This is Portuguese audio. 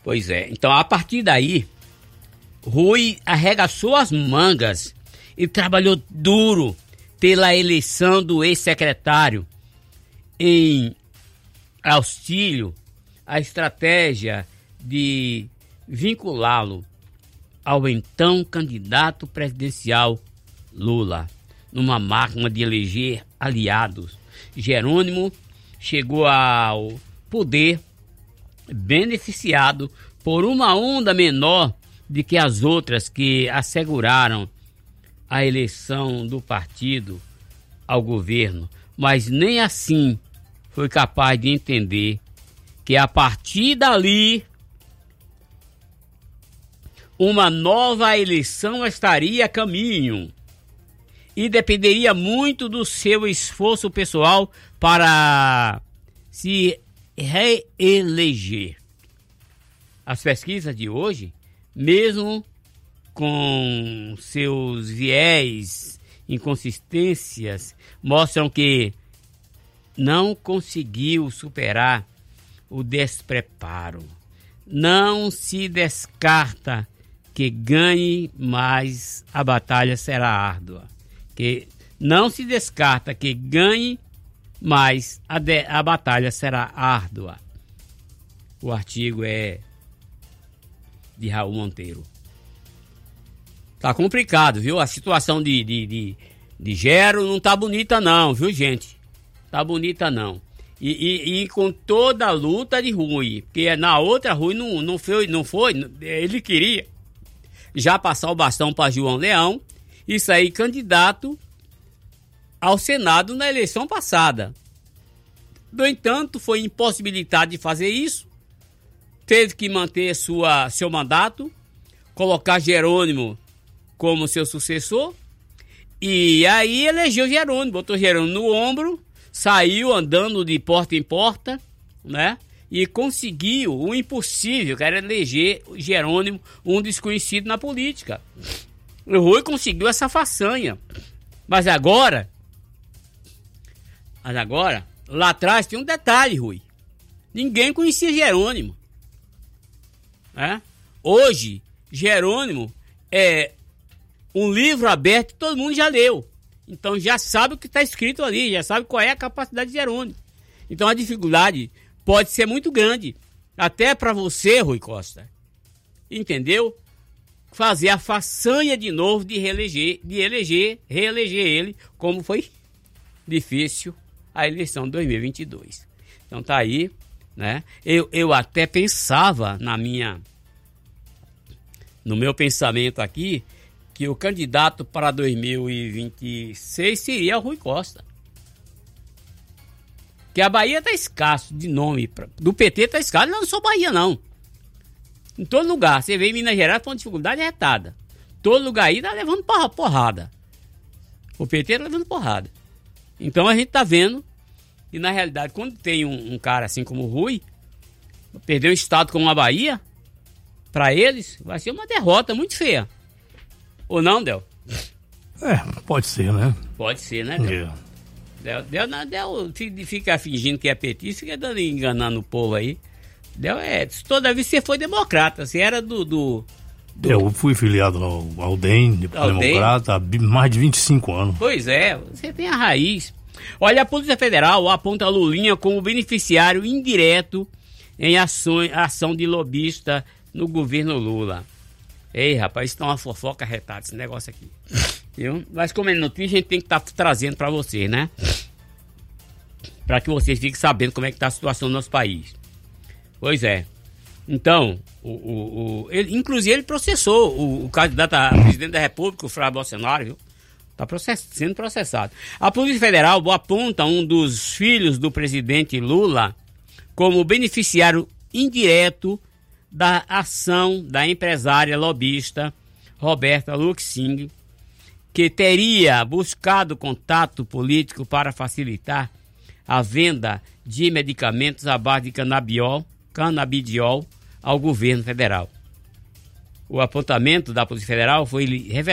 Pois é. Então, a partir daí, Rui arregaçou as mangas e trabalhou duro pela eleição do ex-secretário em auxílio à estratégia de vinculá-lo ao então candidato presidencial Lula, numa máquina de eleger aliados. Jerônimo chegou ao poder beneficiado por uma onda menor de que as outras que asseguraram a eleição do partido ao governo, mas nem assim foi capaz de entender que a partir dali uma nova eleição estaria a caminho e dependeria muito do seu esforço pessoal para se reeleger. As pesquisas de hoje, mesmo com seus viés, inconsistências, mostram que não conseguiu superar o despreparo. Não se descarta que ganhe, mas a batalha será árdua. Não se descarta que ganhe, mas a batalha será árdua. O artigo é de Raul Monteiro. Tá complicado, viu? A situação de Gero não tá bonita não, viu, gente? Tá bonita não. E com toda a luta de Rui, porque na outra Rui não foi, ele queria já passar o bastão para João Leão e sair candidato ao Senado na eleição passada. No entanto, foi impossibilitado de fazer isso, teve que manter seu mandato, colocar Jerônimo como seu sucessor, e aí elegeu Jerônimo, botou Jerônimo no ombro, saiu andando de porta em porta, né? E conseguiu o impossível, que era eleger Jerônimo, um desconhecido na política. O Rui conseguiu essa façanha. Mas agora, lá atrás tem um detalhe, Rui. Ninguém conhecia Jerônimo. Né? Hoje, Jerônimo é um livro aberto que todo mundo já leu. Então já sabe o que está escrito ali, já sabe qual é a capacidade de Jerônimo. Então a dificuldade pode ser muito grande, até para você, Rui Costa, entendeu? Fazer a façanha de novo de reeleger ele, como foi difícil a eleição de 2022. Então tá aí, né? Eu até pensava no meu pensamento aqui, que o candidato para 2026 seria o Rui Costa. Que a Bahia está escasso de nome. Do PT está escasso. Não sou Bahia, não. Em todo lugar. Você vê em Minas Gerais com dificuldade retada. Todo lugar aí está levando porrada. O PT está levando porrada. Então a gente está vendo. E na realidade, quando tem um cara assim como o Rui, perder um estado como a Bahia, para eles, vai ser uma derrota muito feia. Ou não, Del? Pode ser, né? Pode ser, né, Del? Del fica fingindo que é petista, fica enganando o povo aí. Del toda vez você foi democrata, você era do... Eu fui filiado ao DEM, democrata, há mais de 25 anos. Pois é, você tem a raiz. Olha, a Polícia Federal aponta a Lulinha como beneficiário indireto em ação de lobista no governo Lula. Ei, rapaz, isso tá uma fofoca retada, esse negócio aqui. Viu? Mas como é notícia, a gente tem que estar trazendo para vocês, né? Para que vocês fiquem sabendo como é que tá a situação do nosso país. Pois é. Então, inclusive ele processou o candidato a presidente da República, o Flávio Bolsonaro, viu? Tá sendo processado. A Polícia Federal aponta um dos filhos do presidente Lula como beneficiário indireto da ação da empresária lobista Roberta Luxing, que teria buscado contato político para facilitar a venda de medicamentos à base de canabidiol ao governo federal. O apontamento da Polícia Federal foi revelado